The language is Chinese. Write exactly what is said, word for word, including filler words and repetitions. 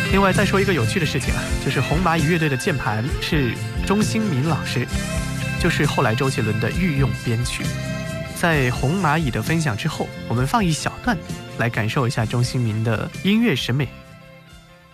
另外再说一个有趣的事情啊，就是红蚂蚁乐队的键盘是钟兴民老师，就是后来周杰伦的御用编曲。在红蚂蚁的分享之后，我们放一小段来感受一下钟兴民的音乐审美